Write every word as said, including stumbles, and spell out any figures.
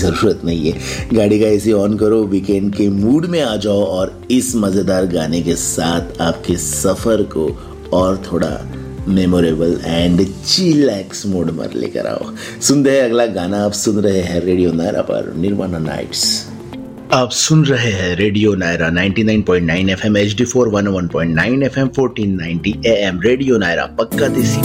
ज़रूरत नहीं है। गाड़ी का एसी ऑन करो, वीकेंड के मूड में आ जाओ और इस मज़ेदार गाने के साथ आपके सफ़र को और थोड़ा मेमोरेबल एंड चिलैक्स मोड में लेकर आओ। सुनते हैं अगला गाना। आप सुन रहे हैं रेडियो नायरा पर निर्वाणा नाइट्स। आप सुन रहे हैं रेडियो नायरा निन्यानवे point now FM, H D four one one point nine FM, fourteen ninety am. Radio Naira पक्का देसी